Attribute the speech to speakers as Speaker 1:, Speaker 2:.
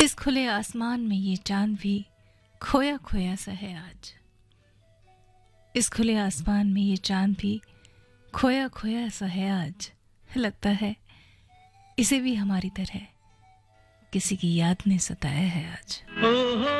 Speaker 1: इस खुले आसमान में ये चांद भी खोया खोया सा है आज। इस खुले आसमान में ये चांद भी खोया खोया सा है आज। लगता है इसे भी हमारी तरह किसी की याद ने सताया है आज।